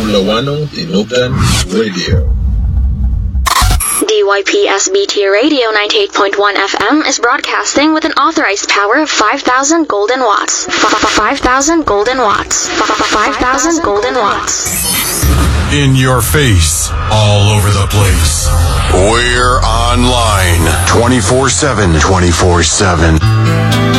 Bulawanon Tinugan Radio. DYPSBT Radio 98.1 FM is broadcasting with an authorized power of 5,000 golden watts. 5,000 golden watts. 5,000 golden watts. In your face, all over the place. We're online 24/7.